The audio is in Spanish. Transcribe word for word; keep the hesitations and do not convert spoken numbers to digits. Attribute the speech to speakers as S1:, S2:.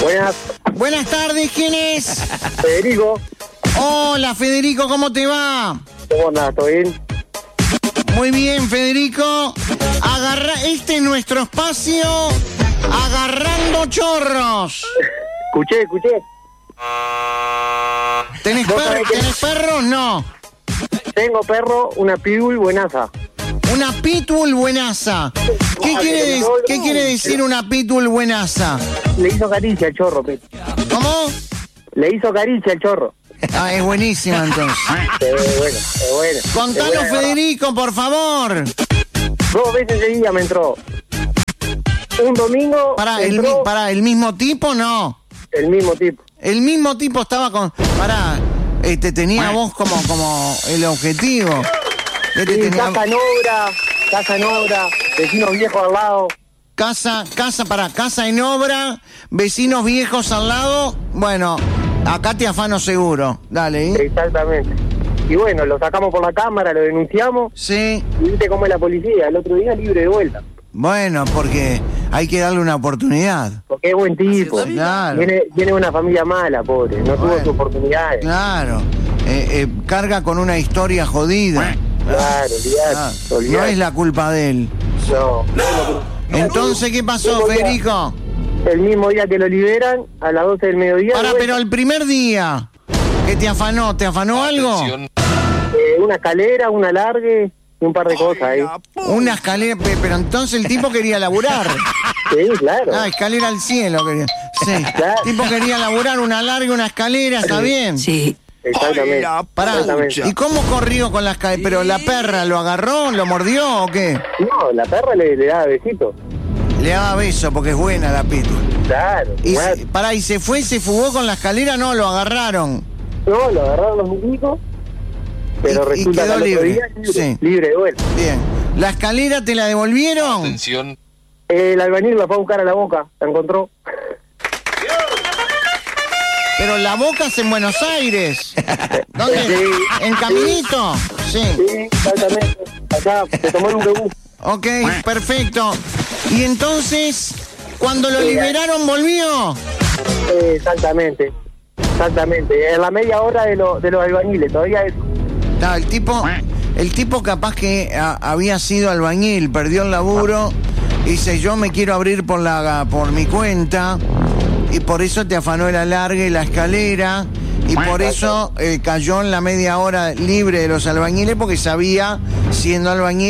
S1: Buenas.
S2: Buenas tardes, ¿quién es?
S1: Federico.
S2: Hola, Federico, ¿cómo te va?
S1: ¿Cómo andás? ¿Todo bien?
S2: Muy bien, Federico. Agarra... Este es nuestro espacio, Agarrando Chorros.
S1: Escuché, escuché.
S2: ¿Tenés, per...
S1: que...
S2: ¿Tenés perros? No.
S1: Tengo perro, una pitbull buenaza.
S2: Una pitbull buenaza. ¿Qué,
S1: Ah,
S2: quiere, de...
S1: no,
S2: ¿Qué
S1: no.
S2: quiere decir una pitbull buenaza?
S1: Le hizo caricia al chorro, pe.
S2: ¿Cómo?
S1: Le hizo caricia al chorro.
S2: Ah, es buenísima entonces.
S1: Es bueno, es bueno.
S2: Contanos,
S1: es buena,
S2: Federico, por favor.
S1: Dos veces ese día me entró. Un domingo.
S2: Para el,
S1: entró
S2: para el mismo tipo, no.
S1: el mismo tipo.
S2: El mismo tipo estaba con... Pará, este, tenía vos como, como el objetivo. Este
S1: Sí,
S2: tenía...
S1: casa en obra, casa en obra, vecinos viejos al lado.
S2: Casa, casa, para casa en obra, vecinos viejos al lado. Bueno, acá te afano seguro. Dale, ¿eh?
S1: Exactamente. Y bueno, lo sacamos por la cámara, lo denunciamos.
S2: Sí.
S1: Y viste cómo es la policía, el otro día libre de vuelta.
S2: Bueno, porque hay que darle una oportunidad.
S1: Porque es buen tipo.
S2: Claro.
S1: Viene, viene de una familia mala, pobre. No
S2: Bueno.
S1: tuvo su oportunidades.
S2: Claro. Eh, eh, carga con una historia jodida.
S1: Claro, olvidate,
S2: Ah,
S1: olvidate.
S2: no es la culpa de él.
S1: No.
S2: Entonces, ¿qué pasó, Federico?
S1: El mismo día que lo liberan, a las doce del mediodía.
S2: Ahora,
S1: de vuelta,
S2: pero el primer día, ¿qué te afanó? ¿Te afanó algo?
S1: eh, una escalera, una largue y un par de cosas ahí.
S2: Una escalera, pe- pero entonces el tipo quería laburar.
S1: Sí, claro.
S2: Ah, escalera al cielo quería. Sí.
S1: Claro.
S2: El tipo quería laburar una larga, una escalera, ¿está bien?
S3: Sí.
S1: Exactamente.
S2: Pará,
S1: Exactamente.
S2: ¿y cómo corrió con la escalera? ¿Pero la perra lo agarró, lo mordió o qué?
S1: No, la perra le, le daba besito.
S2: Le daba beso porque es buena la pitbull.
S1: Claro.
S2: Y
S1: bueno.
S2: se, pará, ¿y se fue, se fugó con la escalera? No, lo agarraron.
S1: No, lo agarraron los milicos, pero
S2: Y- y
S1: resulta
S2: quedó
S1: que al otro
S2: libre.
S1: día libre,
S2: Sí.
S1: libre de vuelta.
S2: Bien. ¿La escalera te la devolvieron?
S4: Atención.
S1: El albañil la fue a buscar a la Boca, la encontró.
S2: Pero la Boca es en Buenos Aires. ¿Dónde?
S1: Sí.
S2: ¿En Caminito? Sí.
S1: Sí, exactamente. Allá se tomó un rebú.
S2: Ok, perfecto. Y entonces, cuando lo
S1: Sí.
S2: liberaron, ¿volvió?
S1: Eh, exactamente. Exactamente. En la media hora de, lo, de los albañiles, todavía es.
S2: No, el tipo, el tipo capaz que a- había sido albañil, perdió el laburo, y dice, yo me quiero abrir por la por mi cuenta, y por eso te afanó el alargue y la escalera, y por eso eh, cayó en la media hora libre de los albañiles, porque sabía, siendo albañil,